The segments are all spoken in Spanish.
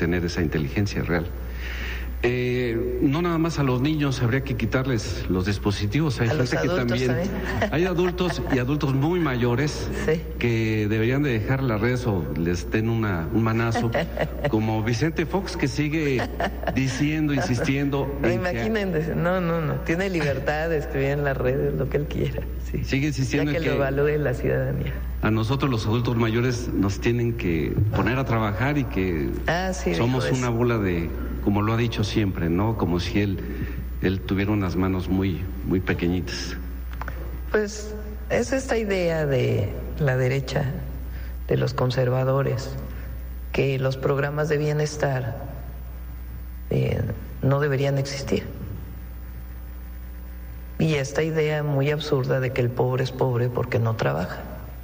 tener esa inteligencia real. No nada más a los niños habría que quitarles los dispositivos, hay gente que también, hay adultos y adultos muy mayores que deberían de dejar las redes o les den un manazo, como Vicente Fox, que sigue diciendo, insistiendo. Imagínense, no, tiene libertad de escribir en las redes lo que él quiera. Sigue insistiendo en que lo evalúe la ciudadanía. A nosotros los adultos mayores nos tienen que poner a trabajar y que somos una bola de, como lo ha dicho siempre, ¿no? Como si él tuviera unas manos muy, muy pequeñitas. Pues es esta idea de la derecha, de los conservadores, que los programas de bienestar no deberían existir. Y esta idea muy absurda de que el pobre es pobre porque no trabaja.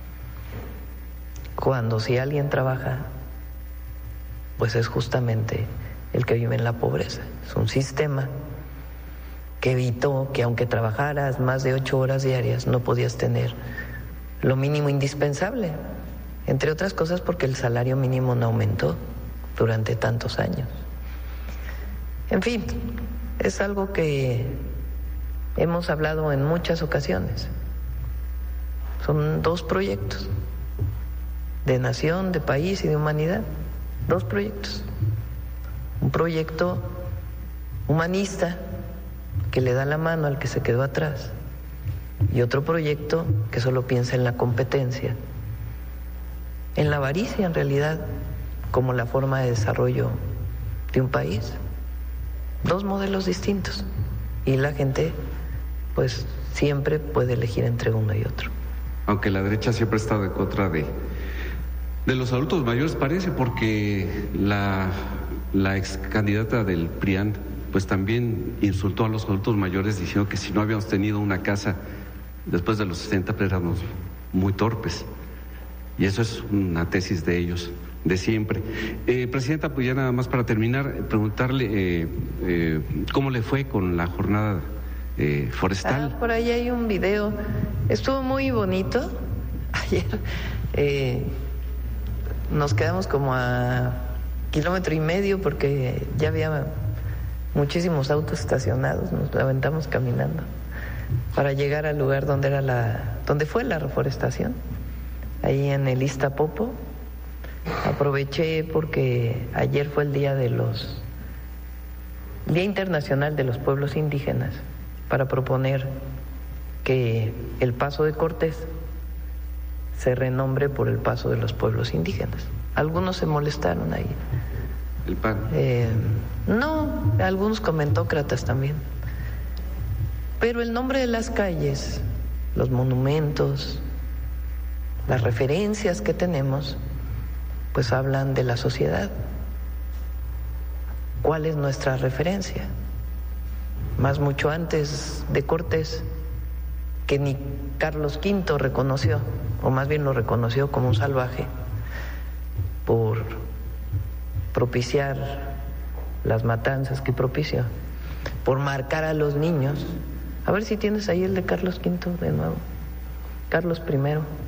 Cuando si alguien trabaja, pues es justamente el que vive en la pobreza. Es un sistema que evitó que aunque trabajaras más de 8 horas diarias, no podías tener lo mínimo indispensable, entre otras cosas porque el salario mínimo no aumentó durante tantos años. En fin, es algo que hemos hablado en muchas ocasiones. Son 2 proyectos de nación, de país y de humanidad. 2 proyectos. Un proyecto humanista que le da la mano al que se quedó atrás, y otro proyecto que solo piensa en la competencia, en la avaricia en realidad, como la forma de desarrollo de un país. 2 modelos distintos, y la gente pues siempre puede elegir entre uno y otro. Aunque la derecha siempre ha estado en contra de los adultos mayores, parece, porque la ex candidata del PRIAN pues también insultó a los adultos mayores diciendo que si no habíamos tenido una casa después de los 60 pues éramos muy torpes, y eso es una tesis de ellos de siempre. Presidenta, pues ya nada más para terminar, preguntarle cómo le fue con la jornada forestal. Por ahí hay un video, estuvo muy bonito. Ayer nos quedamos como a 1,5 kilómetros porque ya había muchísimos autos estacionados, nos la aventamos caminando para llegar al lugar donde fue la reforestación, ahí en el Iztapopo. Aproveché porque ayer fue el Día Internacional de los Pueblos Indígenas, para proponer que el Paso de Cortés se renombre por el Paso de los Pueblos Indígenas. Algunos se molestaron ahí. ¿El PAN? No, algunos comentócratas también. Pero el nombre de las calles, los monumentos, las referencias que tenemos, pues hablan de la sociedad. ¿Cuál es nuestra referencia? Más mucho antes de Cortés, que ni Carlos V reconoció, o más bien lo reconoció como un salvaje, por propiciar las matanzas que propició, por marcar a los niños. A ver si tienes ahí el de Carlos V de nuevo. Carlos I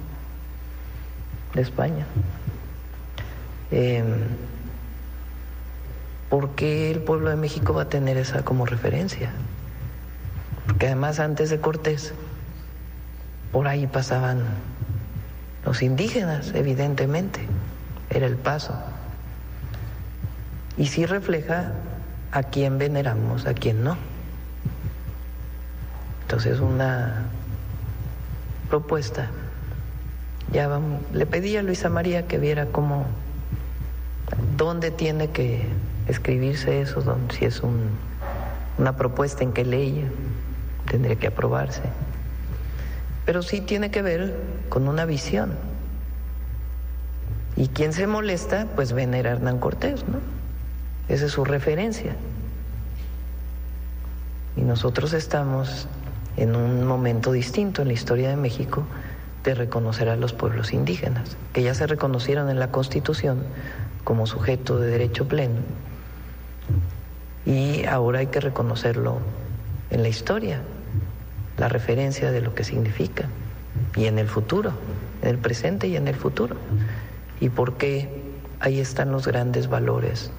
de España. ¿Por qué el pueblo de México va a tener esa como referencia? Porque además antes de Cortés, por ahí pasaban los indígenas, evidentemente, era el paso. Y sí refleja a quién veneramos, a quién no. Entonces una propuesta. Le pedí a Luisa María que viera dónde tiene que escribirse eso, si es una propuesta, en qué ley tendría que aprobarse. Pero sí tiene que ver con una visión. Y quien se molesta, pues venera a Hernán Cortés, ¿no? Esa es su referencia. Y nosotros estamos en un momento distinto en la historia de México de reconocer a los pueblos indígenas, que ya se reconocieron en la Constitución como sujeto de derecho pleno, y ahora hay que reconocerlo en la historia, la referencia de lo que significa, y en el futuro, en el presente y en el futuro, y por qué ahí están los grandes valores